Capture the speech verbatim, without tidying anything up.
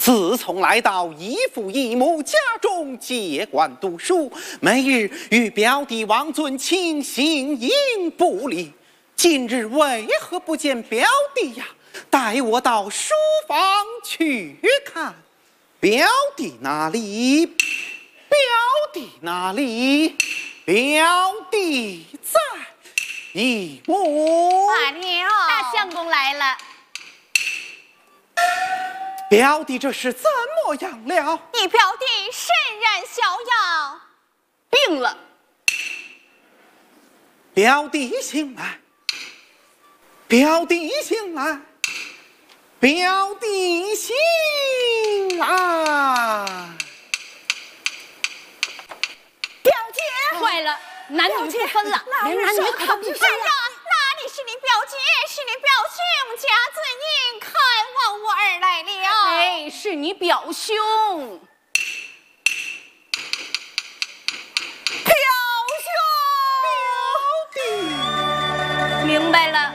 自从来到义父义母家中接管读书，每日与表弟王尊卿形影不离。今日为何不见表弟呀？带我到书房去看。表弟哪里？表弟哪里？表弟在。义母， 阿娘，大相公来了。 表弟这是怎么样了？ 你表弟甚然逍遥，病了。 表弟醒来，表弟醒来，表弟醒来。 表姐，坏了，男女不分了，连男女可都不分了。哪里是你表姐，是你表兄家尊您看望我而来了。哎，是你表兄。表兄， 表弟， 明白了。